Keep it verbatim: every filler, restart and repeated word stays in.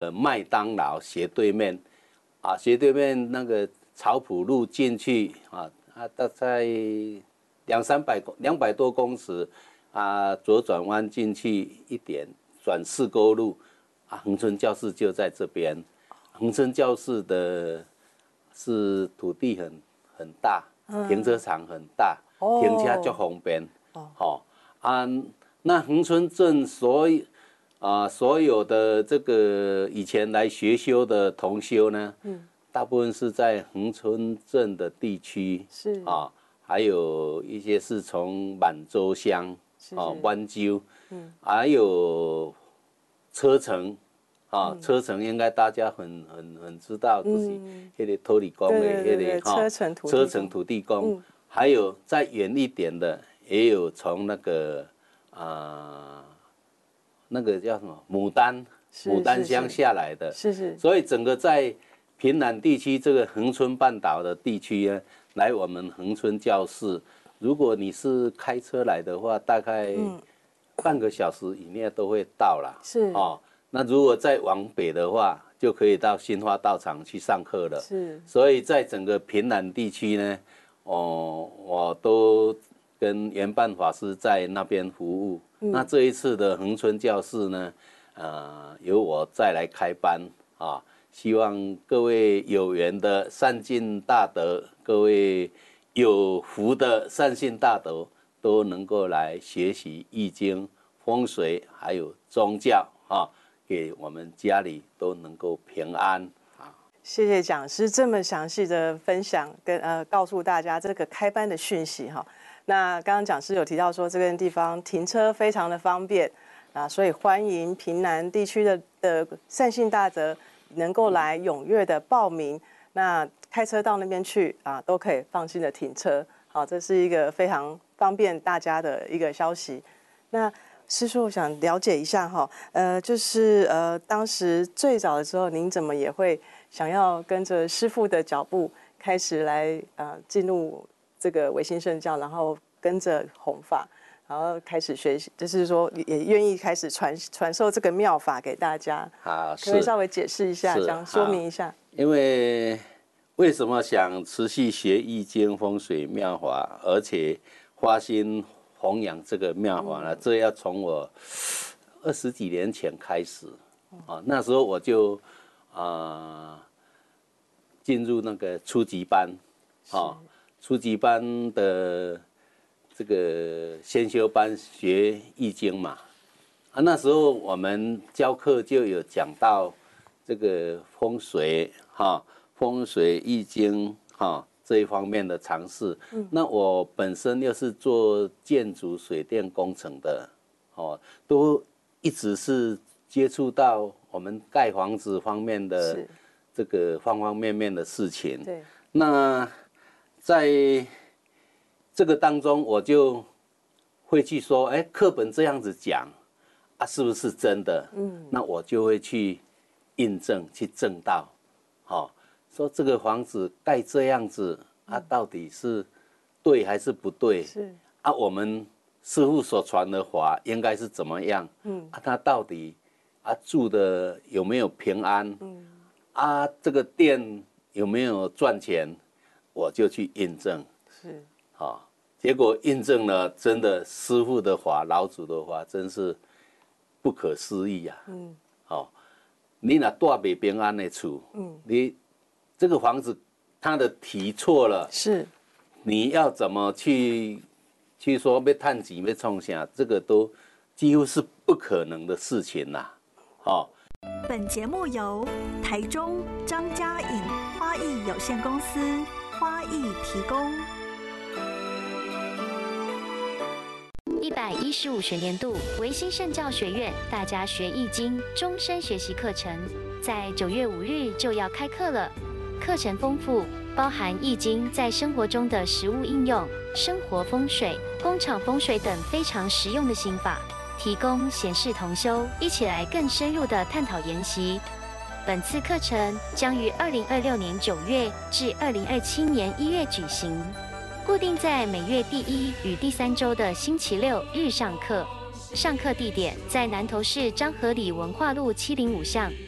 的麦当劳斜对面，啊，斜对面那个草埔路进去啊，啊，大概两三百两百多公尺，啊，左转弯进去一点，转四沟路，啊，恒春教室就在这边。恒春教室的是土地很很大，停车场很大，嗯、停车就方便。哦，好、哦、啊，那恒春镇所有啊所有的这个以前来学修的同修呢，嗯，大部分是在恒春镇的地区，是啊，还有一些是从满洲乡啊湾州，嗯，还有车城。啊，嗯、车城应该大家很很很知道，就是那个土地公的那个哈，车城土地公，嗯、还有再远一点的，也有从那个啊、呃、那个叫什么牡丹牡丹乡下来的，是是，所以整个在屏南地区这个恒春半岛的地区呢，来我们恒春教室，如果你是开车来的话，大概半个小时以内都会到啦，是哦。那如果再往北的话，就可以到新花道场去上课了。是，所以在整个屏南地区呢，哦，我都跟圆伴法师在那边服务。嗯、那这一次的恒春教室呢，呃，由我再来开班啊，希望各位有缘的善信大德，各位有福的善信大德，都能够来学习易经、风水，还有宗教啊。给我们家里都能够平安啊！ 谢谢讲师这么详细的分享，跟呃告诉大家这个开班的讯息哈。那刚刚讲师有提到说，这个地方停车非常的方便啊，所以欢迎屏南地区的的善信大德能够来踊跃的报名。那开车到那边去啊，都可以放心的停车。好，这是一个非常方便大家的一个消息。那师叔，我想了解一下哈，呃，就是呃，当时最早的时候，您怎么也会想要跟着师父的脚步，开始来呃进入这个唯心圣教，然后跟着弘法，然后开始学习，就是说也愿意开始传传授这个妙法给大家。 好， 可不可以稍微解释一下，这样说明一下？ 因为为什么想持续学易经、风水妙法，而且花心弘扬这个妙法呢？这要从我二十几年前开始啊，那时候我就啊进入那个初级班，啊，初级班的这个先修班学易经嘛，啊，那时候我们教课就有讲到这个风水哈，风水易经哈。这一方面的尝试，嗯、那我本身又是做建筑水电工程的，哦，都一直是接触到我们盖房子方面的这个方方面面的事情。对，那在这个当中，我就会去说，哎，课本这样子讲啊，是不是真的？嗯，那我就会去印证，去证到，好、哦。说这个房子盖这样子啊，到底是对还是不对？是啊，我们师父所传的法应该是怎么样？嗯啊，他到底啊住的有没有平安？嗯啊，这个店有没有赚钱？我就去印证。是啊、哦，结果印证了，真的师父的法、老祖的法，真是不可思议啊！嗯，好、哦，你若住不平安的厝，嗯，你。这个房子，它的题错了，是，你要怎么去去说要探钱要冲啥，这个都几乎是不可能的事情啦、啊。哦。 本节目由台中张家颖花艺有限公司花艺提供。 一百一十五学年度唯心圣教学院大家学易经终身学习课程，在九月五日就要开课了。课程丰富，包含易经在生活中的实务应用、生活风水、工厂风水等非常实用的心法，提供贤士同修一起来更深入的探讨研习。本次课程将于二零二六年九月至二零二七年一月举行，固定在每月第一与第三周的星期六日上课。上课地点在南投市彰和里文化路七零五巷。